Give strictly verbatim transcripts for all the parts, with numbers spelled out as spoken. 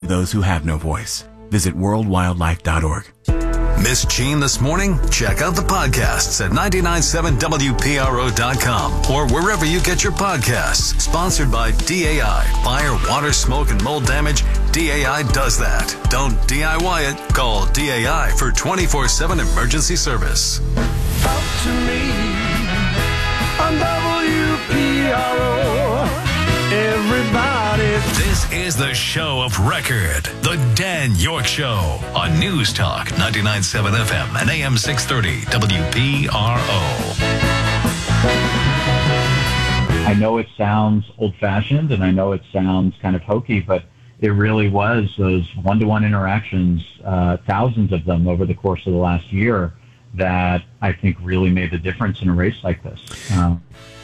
those who have no voice. Visit world wildlife dot org. Miss Jean this morning? Check out the podcasts at nine nine seven W P R O dot com or wherever you get your podcasts. Sponsored by D A I. Fire, water, smoke, and mold damage. D A I does that. Don't D I Y it. Call D A I for twenty-four seven emergency service. Talk to me on W P R O. Everybody. This is the show of record. The Dan York Show on News Talk ninety-nine point seven F M and A M six thirty W P R O. I know it sounds old-fashioned and I know it sounds kind of hokey, but it really was those one-to-one interactions, uh, thousands of them over the course of the last year, that I think really made the difference in a race like this. Um,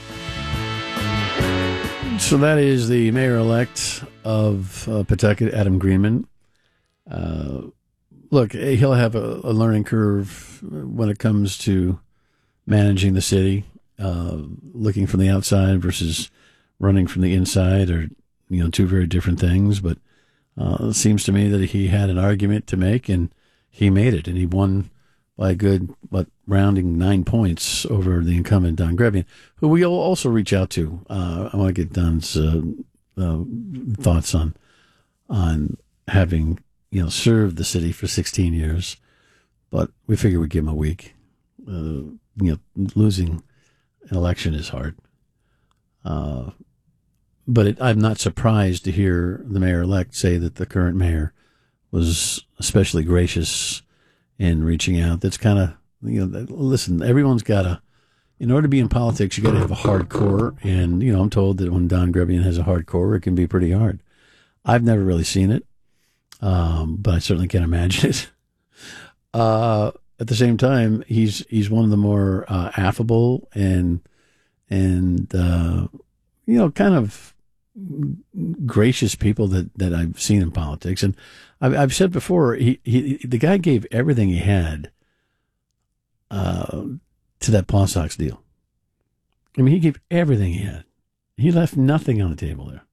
So that is the mayor-elect of uh, Pawtucket, Adam Greenman. Uh, look, he'll have a, a learning curve when it comes to managing the city, uh, looking from the outside versus running from the inside, are, you know, two very different things. But uh, it seems to me that he had an argument to make, and he made it, and he won by a good, what, rounding nine points over the incumbent Don Grebian, who we'll also reach out to. Uh, I want to get Don's uh, uh, thoughts on on having, you know, served the city for sixteen years, but we figure we'd give him a week. Uh, you know, losing an election is hard. Uh, but it, I'm not surprised to hear the mayor-elect say that the current mayor was especially gracious in reaching out. That's kind of, you know, listen, everyone's got a, in order to be in politics, you got to have a hard core. And, you know, I'm told that when Don Grebian has a hard core, it can be pretty hard. I've never really seen it, um, but I certainly can't imagine it. Uh, at the same time, he's he's one of the more uh, affable and, and uh, you know, kind of gracious people that, that I've seen in politics. And I've, I've said before, he, he the guy gave everything he had uh, to that Paw Sox deal. I mean, he gave everything he had. He left nothing on the table there.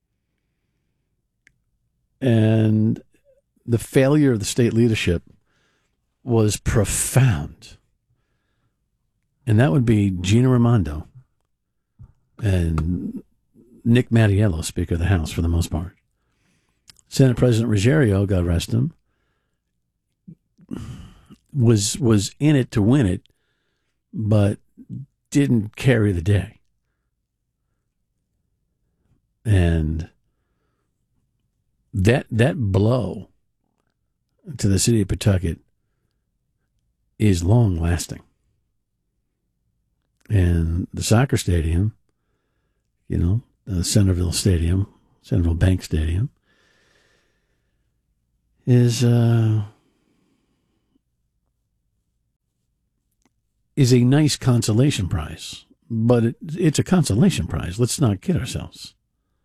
And the failure of the state leadership was profound. And that would be Gina Raimondo and Nick Mattiello, Speaker of the House, for the most part. Senate President Ruggiero, God rest him, was was in it to win it, but didn't carry the day. And that that blow to the city of Pawtucket is long lasting. And the soccer stadium, you know, uh, Centerville Stadium, Centerville Bank Stadium, is uh, is a nice consolation prize, but it, it's a consolation prize. Let's not kid ourselves.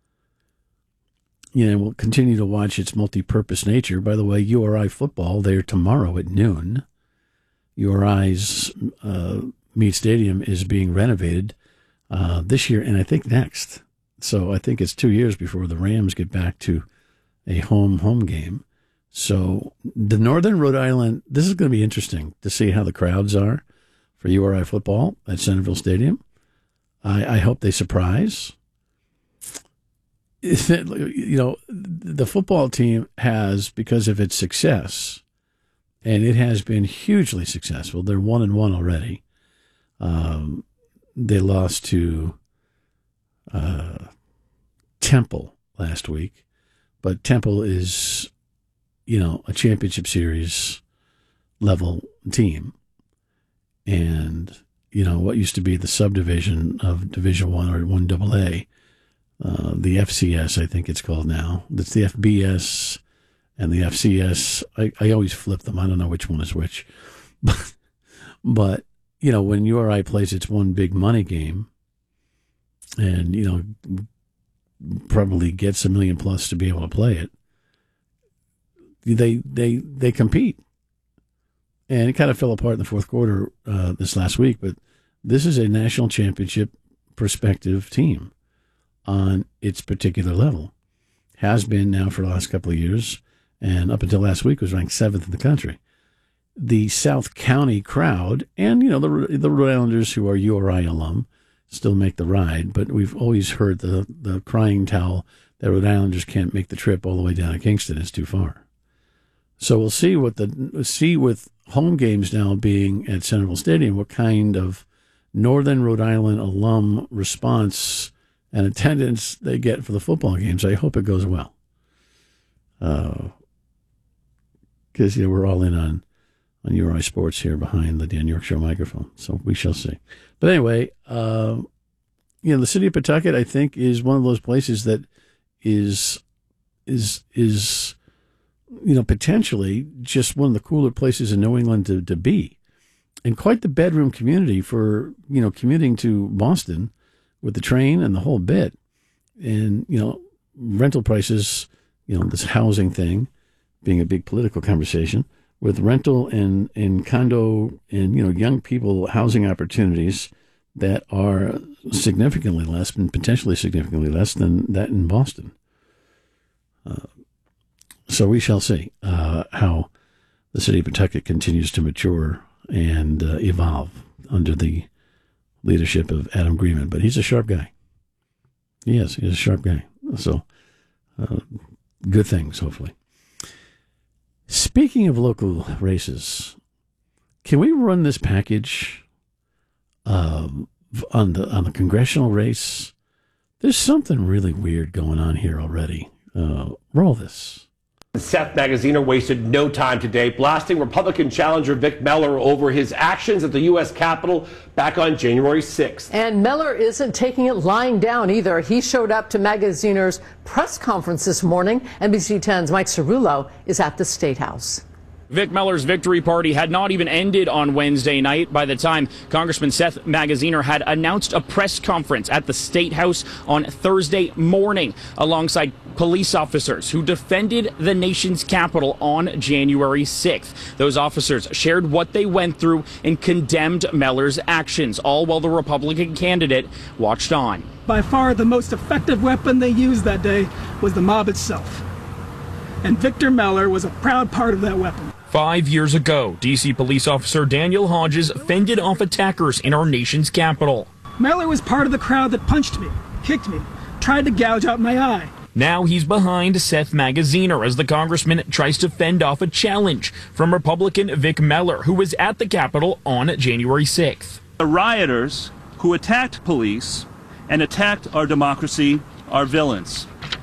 You know, we'll continue to watch its multi-purpose nature. By the way, U R I football there tomorrow at noon. U R I's uh, Meade Stadium is being renovated uh, this year, and I think next. So I think it's two years before the Rams get back to a home home game. So the Northern Rhode Island, this is going to be interesting to see how the crowds are for U R I football at Centerville Stadium. I, I hope they surprise. You know, the football team has, because of its success, and it has been hugely successful. They're one and one already. Um, they lost to uh, Temple last week, but Temple is, you know, a championship series level team, and you know what used to be the subdivision of Division One or One Double A, uh, the F C S, I think it's called now. It's the F B S and the F C S. I, I always flip them. I don't know which one is which, but but. You know, when U R I plays its one big money game and, you know, probably gets a million plus to be able to play it, they they they compete. And it kind of fell apart in the fourth quarter uh, this last week, but this is a national championship prospective team on its particular level. has been now for the last couple of years, and up until last week was ranked seventh in the country. The South County crowd, and, you know, the the Rhode Islanders who are U R I alum still make the ride, but we've always heard the, the crying towel that Rhode Islanders can't make the trip all the way down to Kingston. It's too far. So we'll see what the see with home games now being at Central Stadium, what kind of Northern Rhode Island alum response and attendance they get for the football games. I hope it goes well. Because, uh, you know, we're all in on, on U R I Sports here behind the Dan York Show microphone. So we shall see. But anyway, uh, you know, the city of Pawtucket, I think, is one of those places that is, is, is, you know, potentially just one of the cooler places in New England to, to be. And quite the bedroom community for, you know, commuting to Boston with the train and the whole bit. And, you know, rental prices, you know, this housing thing being a big political conversation, with rental and, and condo and, you know, young people housing opportunities that are significantly less and potentially significantly less than that in Boston. Uh, so we shall see uh, how the city of Pawtucket continues to mature and uh, evolve under the leadership of Adam Greenman. But he's a sharp guy. He is. He's a sharp guy. So uh, good things, hopefully. Speaking of local races, can we run this package uh, on the on the congressional race? There's something really weird going on here already. Uh, roll this. Seth Magaziner wasted no time today blasting Republican challenger Vic Meller over his actions at the U S Capitol back on January sixth. And Meller isn't taking it lying down either. He showed up to Magaziner's press conference this morning. N B C ten's Mike Cerullo is at the State House. Vic Meller's victory party had not even ended on Wednesday night by the time Congressman Seth Magaziner had announced a press conference at the State House on Thursday morning alongside police officers who defended the nation's capital on January sixth. Those officers shared what they went through and condemned Meller's actions, all while the Republican candidate watched on. By far the most effective weapon they used that day was the mob itself. And Victor Meller was a proud part of that weapon. Five years ago, D C police officer Daniel Hodges fended off attackers in our nation's capital. Meller was part of the crowd that punched me, kicked me, tried to gouge out my eye. Now he's behind Seth Magaziner as the congressman tries to fend off a challenge from Republican Vic Meller, who was at the Capitol on January sixth. The rioters who attacked police and attacked our democracy are villains.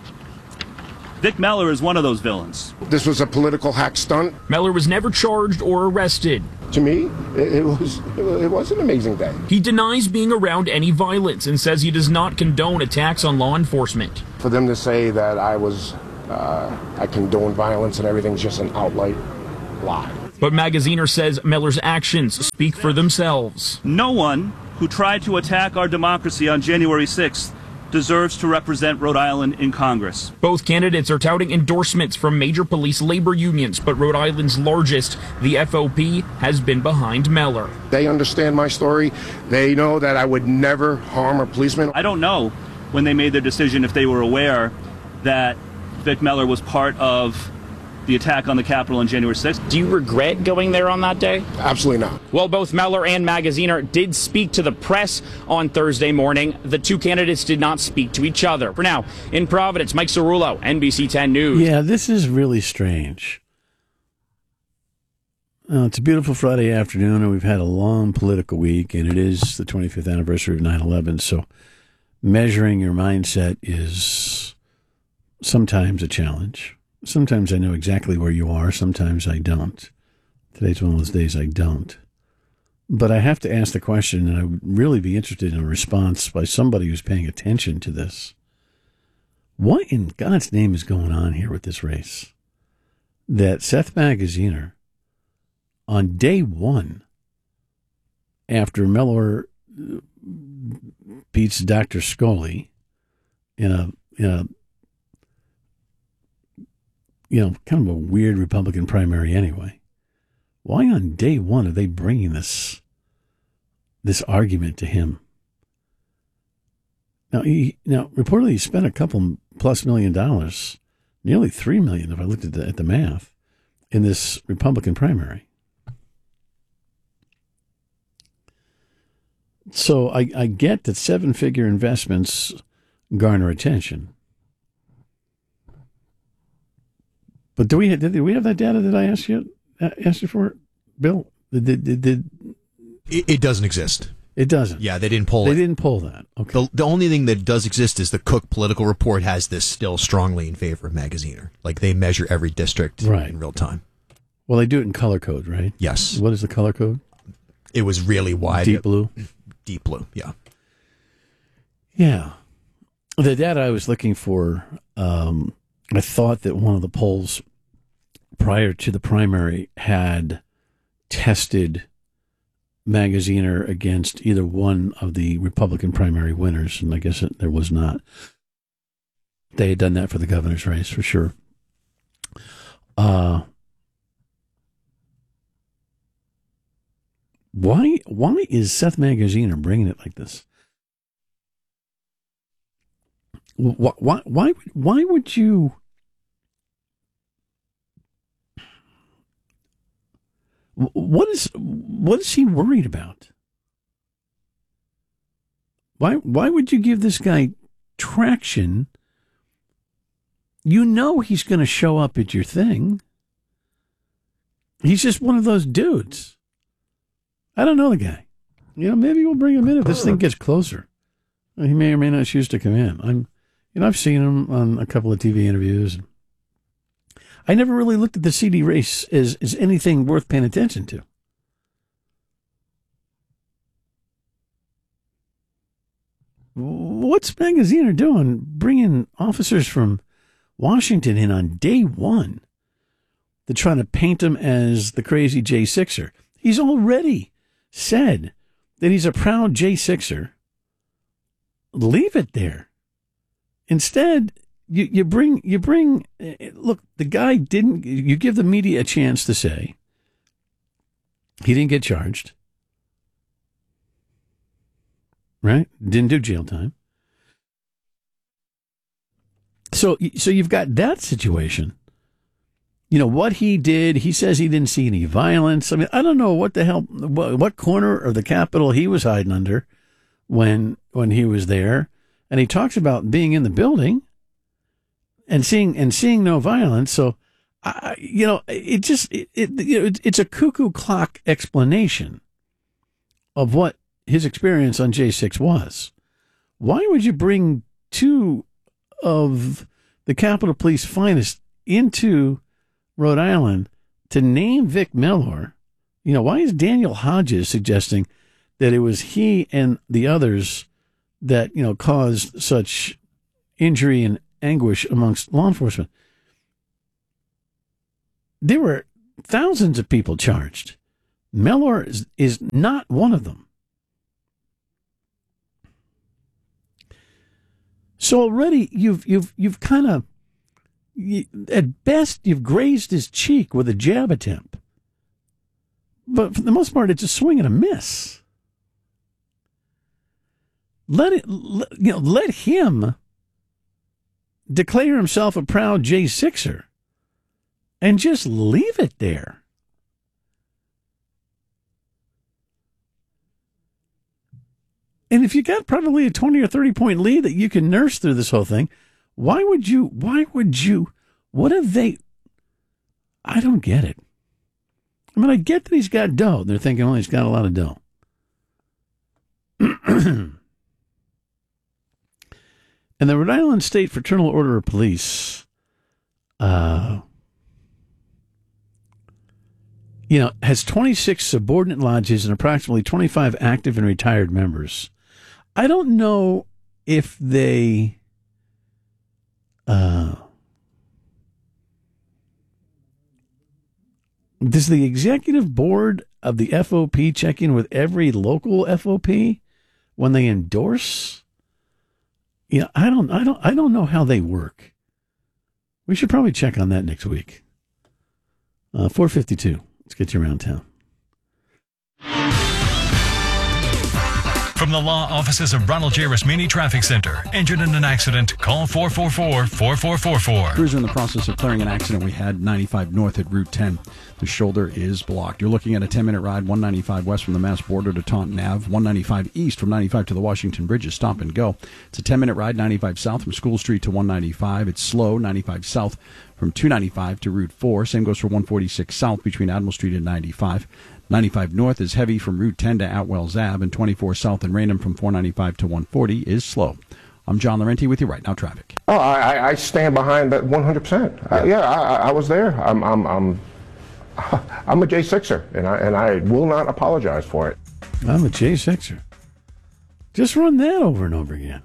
Vic Meller is one of those villains. This was a political hack stunt. Meller was never charged or arrested. To me, it, it was it was an amazing day. He denies being around any violence and says he does not condone attacks on law enforcement. For them to say that I was, uh, I condone violence and everything's just an outright lie. But Magaziner says Meller's actions speak for themselves. No one who tried to attack our democracy on January sixth deserves to represent Rhode Island in Congress. Both candidates are touting endorsements from major police labor unions, but Rhode Island's largest, the F O P, has been behind Meller. They understand my story. They know that I would never harm a policeman. I don't know when they made their decision if they were aware that Vic Meller was part of the attack on the Capitol on January sixth. Do you regret going there on that day? Absolutely not. Well, both Meller and Magaziner did speak to the press on Thursday morning. The two candidates did not speak to each other. For now, in Providence, Mike Cerullo, N B C ten News. Yeah, this is really strange. Uh, it's a beautiful Friday afternoon, and we've had a long political week, and it is the twenty-fifth anniversary of nine eleven, so measuring your mindset is sometimes a challenge. Sometimes I know exactly where you are. Sometimes I don't. Today's one of those days I don't. But I have to ask the question, and I would really be interested in a response by somebody who's paying attention to this. What in God's name is going on here with this race? That Seth Magaziner, on day one, after Meller beats Doctor Scully in a in a you know, kind of a weird Republican primary anyway. Why on day one are they bringing this this argument to him? Now, he now reportedly he spent a couple plus million dollars Nearly three million, if I looked at the, at the math, in this Republican primary. So I, I get that seven-figure investments garner attention. But do we did, did we have that data that I asked you asked you for, Bill? Did, did, did, it, it doesn't exist. It doesn't. Yeah, they didn't pull they it. They didn't pull that. Okay. The, the only thing that does exist is the Cook Political Report has this still strongly in favor of Magaziner. Like they measure every district right. in real time. Well, they do it in color code, right? Yes. What is the color code? It was really wide. Deep blue? Deep blue, yeah. Yeah. The data I was looking for, um, I thought that one of the polls prior to the primary had tested Magaziner against either one of the Republican primary winners, and I guess it, there was not. They had done that for the governor's race, for sure. Uh, why, why is Seth Magaziner bringing it like this? Why, why, why, why would you... What is what is he worried about? Why why would you give this guy traction? You know he's going to show up at your thing. He's just one of those dudes. I don't know the guy. You know, maybe we'll bring him in if this thing gets closer. He may or may not choose to come in. I'm, you know, I've seen him on a couple of T V interviews. I never really looked at the C D race as, as anything worth paying attention to. What's Magaziner doing bringing officers from Washington in on day one to try to paint him as the crazy J sixer? He's already said that he's a proud J sixer. Leave it there. Instead, You you bring you bring look, the guy didn't you give the media a chance to say he didn't get charged, right? Didn't do jail time. So so you've got that situation. You know what he did, he says he didn't see any violence. I mean, I don't know what the hell what, what corner of the Capitol he was hiding under when when he was there, and he talks about being in the building and seeing and seeing no violence. So, I, you know, it just it, it you know it, it's a cuckoo clock explanation of what his experience on J six was. Why would you bring two of the Capitol Police finest into Rhode Island to name Vic Mellor? You know, why is Daniel Hodges suggesting that it was he and the others that, you know, caused such injury and anguish amongst law enforcement? There were thousands of people charged. Mellor is, is not one of them. So already you've you've you've kind of you, at best you've grazed his cheek with a jab attempt, but for the most part it's a swing and a miss. Let it let, you know let him declare himself a proud J sixer and just leave it there. And if you got probably a twenty or thirty point lead that you can nurse through this whole thing, why would you, why would you, what have they, I don't get it. I mean, I get that he's got dough. They're thinking, well, he's got a lot of dough. And the Rhode Island State Fraternal Order of Police, uh, you know, has twenty-six subordinate lodges and approximately twenty-five active and retired members. I don't know if they, uh, does the executive board of the F O P check in with every local F O P when they endorse? Yeah, I don't, I don't, I don't know how they work. We should probably check on that next week. Uh, four fifty-two. Let's get you around town. From the law offices of Ronald J. Rasmini Traffic Center. Injured in an accident? Call four four four, four four four four. Crews are in the process of clearing an accident we had ninety-five north at Route ten. The shoulder is blocked. You're looking at a ten-minute ride, one ninety-five west from the Mass border to Taunton Avenue, one ninety-five east from ninety-five to the Washington Bridge is stop and go. It's a ten-minute ride, ninety-five south from School Street to one ninety-five. It's slow, ninety-five south from two ninety-five to Route four. Same goes for one forty-six south between Admiral Street and ninety-five. ninety-five north is heavy from Route ten to Atwells Avenue, and twenty-four south in Raynham from four ninety-five to one forty is slow. I'm John Laurenti with you right now, traffic. Oh, I, I stand behind that one hundred percent. Yeah, uh, yeah I, I was there. I'm, I'm, I'm, I'm a J sixer, and I, and I will not apologize for it. I'm a J sixer. Just run that over and over again.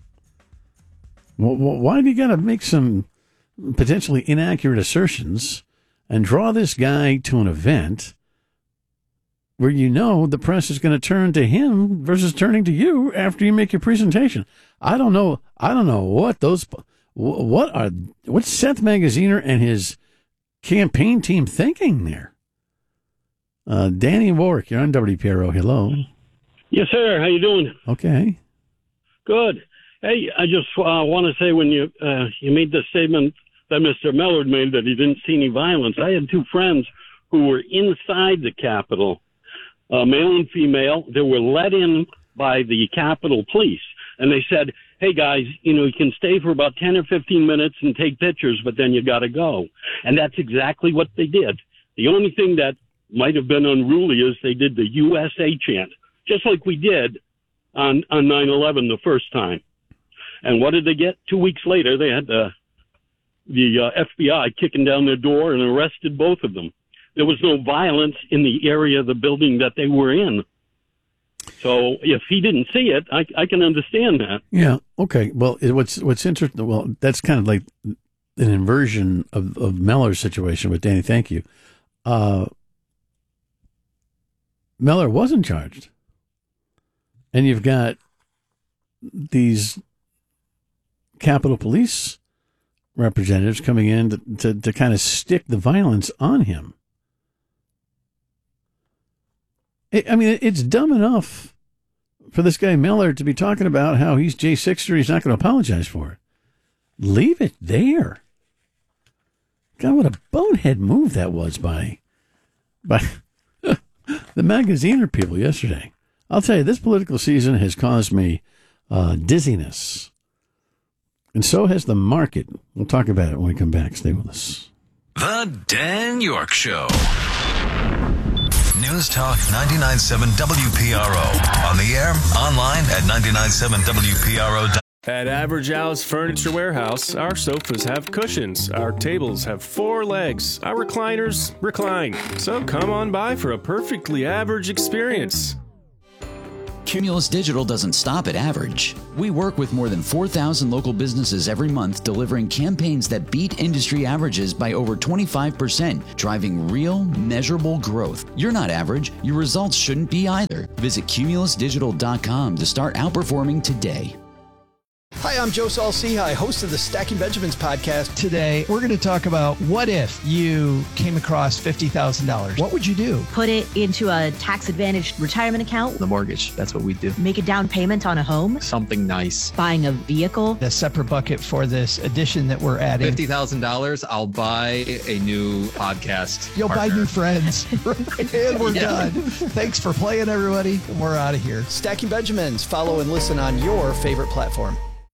Well, why do you got to make some potentially inaccurate assertions and draw this guy to an event where you know the press is going to turn to him versus turning to you after you make your presentation? I don't know. I don't know what those, what are, what's Seth Magaziner and his campaign team thinking there? Uh, Danny Warwick, you're on W P R O. Hello. Yes, sir. How you doing? Okay. Good. Hey, I just uh, want to say when you uh, you made the statement that Mister Mellor made that he didn't see any violence, I had two friends who were inside the Capitol, uh, male and female. They were let in by the Capitol Police, and they said, hey, guys, you know, you can stay for about ten or fifteen minutes and take pictures, but then you got to go. And that's exactly what they did. The only thing that might have been unruly is they did the U S A chant, just like we did on, on nine eleven the first time. And what did they get? Two weeks later, they had the, the uh, F B I kicking down their door and arrested both of them. There was no violence in the area of the building that they were in. So if he didn't see it, I, I can understand that. Yeah. Okay. Well, it, what's what's interesting? Well, that's kind of like an inversion of of Mellor's situation with Danny. Thank you. Uh, Mellor wasn't charged, and you've got these Capitol Police representatives coming in to, to, to kind of stick the violence on him. It, I mean, it's dumb enough for this guy Mellor to be talking about how he's J sixer, he's not going to apologize for it. Leave it there. God, what a bonehead move that was by, by the Magaziner people yesterday. I'll tell you, this political season has caused me uh, dizziness. And so has the market. We'll talk about it when we come back. Stay with us. The Dan York Show. News Talk ninety-nine point seven W P R O. On the air, online at nine nine seven W P R O. At Average Al's Furniture Warehouse, our sofas have cushions, our tables have four legs, our recliners recline. So come on by for a perfectly average experience. Cumulus Digital doesn't stop at average. We work with more than four thousand local businesses every month, delivering campaigns that beat industry averages by over twenty-five percent, driving real, measurable growth. You're not average. Your results shouldn't be either. Visit cumulus digital dot com to start outperforming today. Hi, I'm Joe Saul-Sehy, host of the Stacking Benjamins podcast. Today, we're going to talk about what if you came across fifty thousand dollars. What would you do? Put it into a tax-advantaged retirement account. The mortgage, that's what we do. Make a down payment on a home. Something nice. Buying a vehicle. A separate bucket for this addition that we're adding. fifty thousand dollars, I'll buy a new podcast You'll partner. buy new friends. And we're Yeah. done. Thanks for playing, everybody. And we're out of here. Stacking Benjamins. Follow and listen on your favorite platform.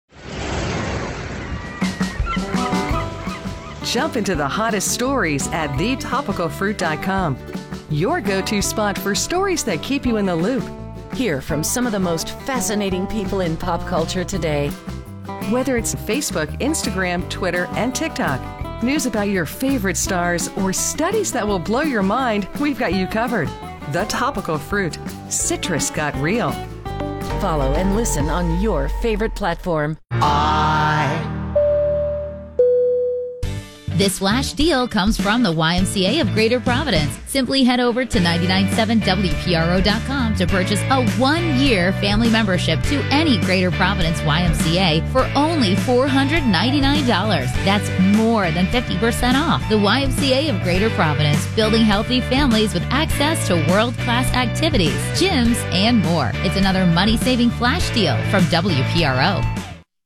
Jump into the hottest stories at the topical fruit dot com. Your go-to spot for stories that keep you in the loop. Hear from some of the most fascinating people in pop culture today. Whether it's Facebook, Instagram, Twitter, and TikTok, news about your favorite stars, or studies that will blow your mind, we've got you covered. The Topical Fruit. Citrus got real. Follow and listen on your favorite platform. I This flash deal comes from the Y M C A of Greater Providence. Simply head over to nine nine seven W P R O dot com to purchase a one-year family membership to any Greater Providence Y M C A for only four hundred ninety-nine dollars. That's more than fifty percent off. The Y M C A of Greater Providence, building healthy families with access to world-class activities, gyms, and more. It's another money-saving flash deal from W P R O.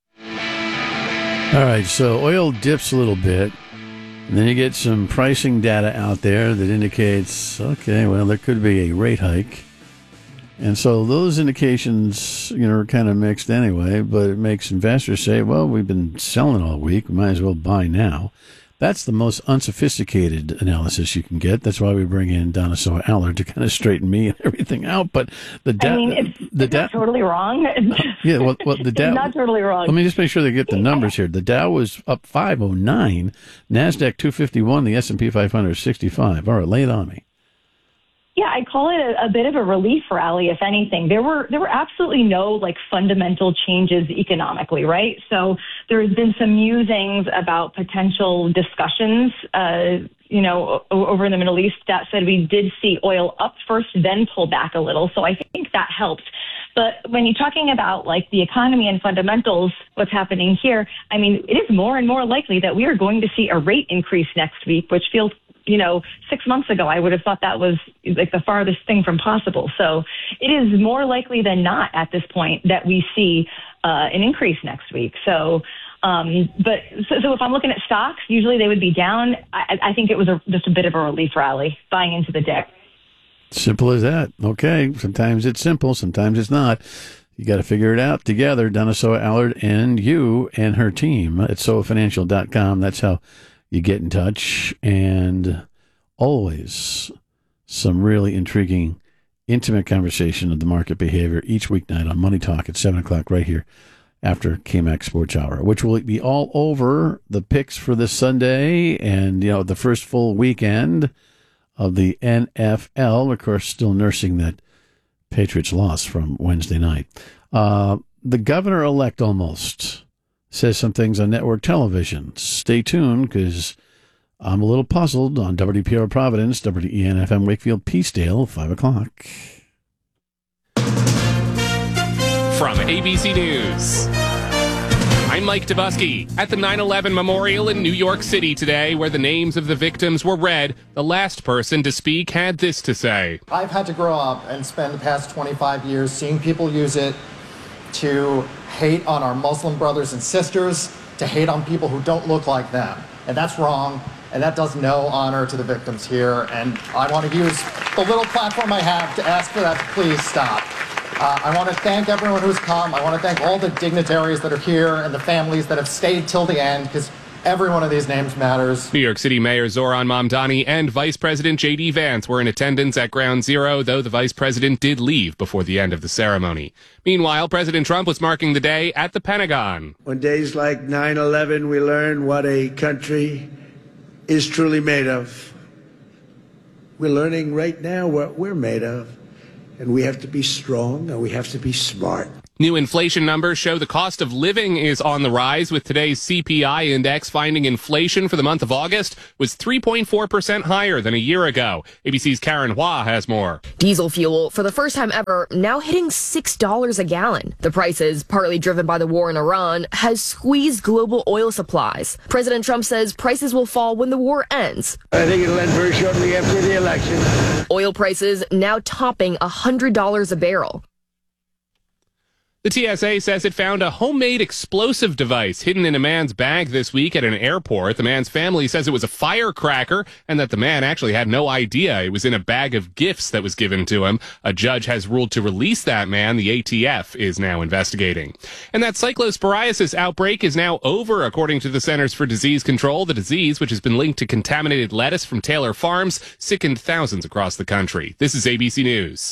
All right, so oil dips a little bit, and then you get some pricing data out there that indicates, okay, well, there could be a rate hike. And so those indications, you know, are kind of mixed anyway, but it makes investors say, well, we've been selling all week, we might as well buy now. That's the most unsophisticated analysis you can get. That's why we bring in Donna Soa-Allard to kind of straighten me and everything out. But the data, I mean, it's, the it's da- not totally wrong. uh, yeah, well, well the Dow, it's not totally wrong. Let me just make sure they get the numbers here. The Dow was up five oh nine, NASDAQ two fifty-one, the S and P five hundred sixty-five. All right, lay it on me. Yeah, I call it a, a bit of a relief rally, if anything. There were there were absolutely no like fundamental changes economically, right? So there has been some musings about potential discussions, uh, you know, o- over in the Middle East. That said, we did see oil up first, then pull back a little. So I think that helped. But when you're talking about like the economy and fundamentals, what's happening here, I mean, it is more and more likely that we are going to see a rate increase next week, which feels, you know, six months ago, I would have thought that was like the farthest thing from possible. So it is more likely than not at this point that we see uh, an increase next week. So, um, but so, so if I'm looking at stocks, usually they would be down. I, I think it was a, just a bit of a relief rally buying into the dip. Simple as that. Okay. Sometimes it's simple. Sometimes it's not. You got to figure it out together. Donna Soa-Allard and you and her team at soa financial dot com. That's how you get in touch. And always some really intriguing, intimate conversation of the market behavior each weeknight on Money Talk at seven o'clock right here after K-Max Sports Hour, which will be all over the picks for this Sunday and, you know, the first full weekend of the N F L. Of course, still nursing that Patriots loss from Wednesday night. Uh, the governor-elect almost says some things on network television. Stay tuned, because I'm a little puzzled on W P R Providence, W E N F M Wakefield, Peacedale, five o'clock. From A B C News, I'm Mike Dubusky. At the nine eleven Memorial in New York City today, where the names of the victims were read, the last person to speak had this to say. I've had to grow up and spend the past twenty-five years seeing people use it to hate on our Muslim brothers and sisters, to hate on people who don't look like them. And that's wrong, and that does no honor to the victims here. And I want to use the little platform I have to ask for that to please stop. Uh, I want to thank everyone who's come. I want to thank all the dignitaries that are here and the families that have stayed till the end, because every one of these names matters. New York City Mayor Zoran Mamdani and Vice President J D Vance were in attendance at Ground Zero, though the Vice President did leave before the end of the ceremony. Meanwhile, President Trump was marking the day at the Pentagon. On days like nine eleven, we learn what a country is truly made of. We're learning right now what we're made of. And we have to be strong and we have to be smart. New inflation numbers show the cost of living is on the rise, with today's C P I index finding inflation for the month of August was three point four percent higher than a year ago. A B C's Karen Hua has more. Diesel fuel, for the first time ever, now hitting six dollars a gallon. The prices, partly driven by the war in Iran, has squeezed global oil supplies. President Trump says prices will fall when the war ends. I think it'll end very shortly after the election. Oil prices now topping one hundred dollars a barrel. The T S A says it found a homemade explosive device hidden in a man's bag this week at an airport. The man's family says it was a firecracker and that the man actually had no idea it was in a bag of gifts that was given to him. A judge has ruled to release that man. The A T F is now investigating. And that cyclosporiasis outbreak is now over, according to the Centers for Disease Control. The disease, which has been linked to contaminated lettuce from Taylor Farms, sickened thousands across the country. This is A B C News.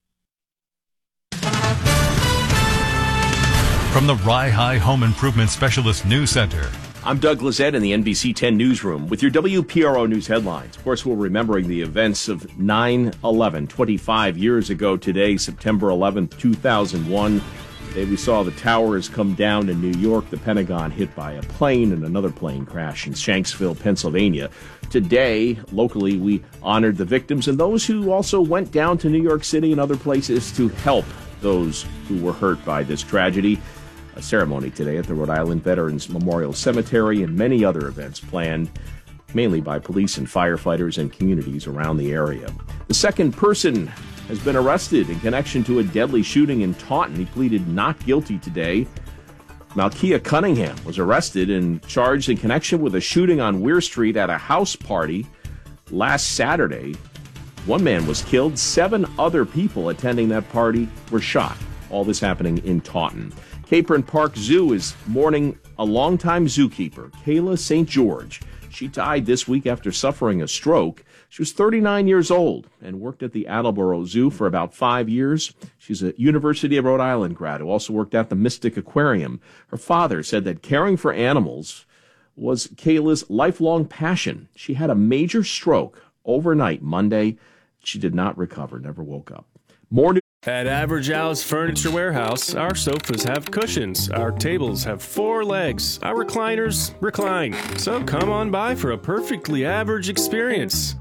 From the Rye High Home Improvement Specialist News Center. I'm Doug Lizette in the N B C ten Newsroom with your W P R O News headlines. Of course, we're remembering the events of nine eleven, twenty-five years ago today, September eleventh, two thousand one. Today we saw the towers come down in New York, the Pentagon hit by a plane, and another plane crash in Shanksville, Pennsylvania. Today, locally, we honored the victims and those who also went down to New York City and other places to help those who were hurt by this tragedy. A ceremony today at the Rhode Island Veterans Memorial Cemetery and many other events planned, mainly by police and firefighters and communities around the area. The second person has been arrested in connection to a deadly shooting in Taunton. He pleaded not guilty today. Malkia Cunningham was arrested and charged in connection with a shooting on Weir Street at a house party last Saturday. One man was killed. Seven other people attending that party were shot. All this happening in Taunton. Capron Park Zoo is mourning a longtime zookeeper, Kayla Saint George. She died this week after suffering a stroke. She was thirty-nine years old and worked at the Attleboro Zoo for about five years. She's a University of Rhode Island grad who also worked at the Mystic Aquarium. Her father said that caring for animals was Kayla's lifelong passion. She had a major stroke overnight Monday. She did not recover, never woke up. More news. At Average Al's Furniture Warehouse, our sofas have cushions, our tables have four legs, our recliners recline. So come on by for a perfectly average experience.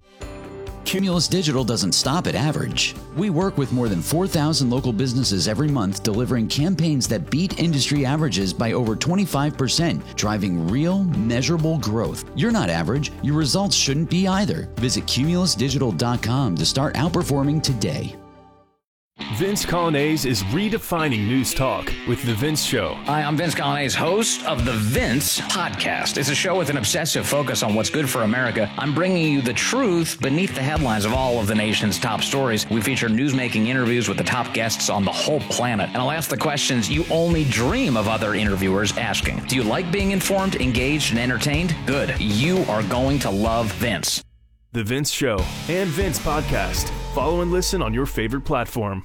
Cumulus Digital doesn't stop at average. We work with more than four thousand local businesses every month, delivering campaigns that beat industry averages by over twenty-five percent, driving real, measurable growth. You're not average. Your results shouldn't be either. Visit cumulus digital dot com to start outperforming today. Vince Colonnese is redefining news talk with The Vince Show. Hi, I'm Vince Colonnese, host of The Vince Podcast. It's a show with an obsessive focus on what's good for America. I'm bringing you the truth beneath the headlines of all of the nation's top stories. We feature newsmaking interviews with the top guests on the whole planet. And I'll ask the questions you only dream of other interviewers asking. Do you like being informed, engaged, and entertained? Good. You are going to love Vince. The Vince Show and Vince Podcast. Follow and listen on your favorite platform.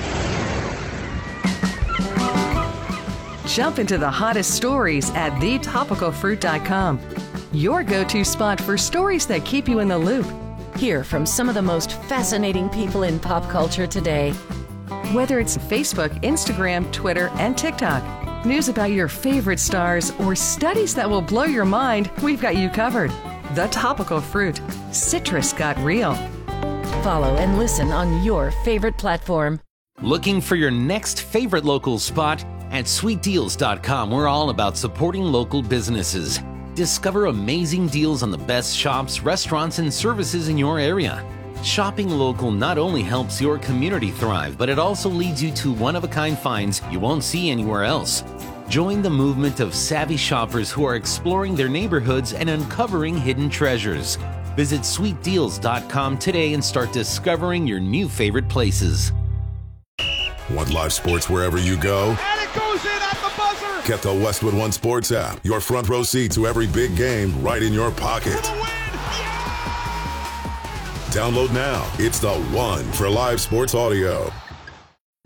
Jump into the hottest stories at the topical fruit dot com. Your go-to spot for stories that keep you in the loop. Hear from some of the most fascinating people in pop culture today. Whether it's Facebook, Instagram, Twitter, and TikTok, news about your favorite stars, or studies that will blow your mind, we've got you covered. The Topical Fruit. Citrus got real. Follow and listen on your favorite platform. Looking for your next favorite local spot? At sweet deals dot com, we're all about supporting local businesses. Discover amazing deals on the best shops, restaurants, and services in your area. Shopping local not only helps your community thrive, but it also leads you to one-of-a-kind finds you won't see anywhere else. Join the movement of savvy shoppers who are exploring their neighborhoods and uncovering hidden treasures. Visit sweet deals dot com today and start discovering your new favorite places. Want live sports wherever you go? And it goes in at the buzzer! Get the Westwood One Sports app. Your front row seat to every big game right in your pocket. For the win! Yeah! Download now. It's the one for live sports audio.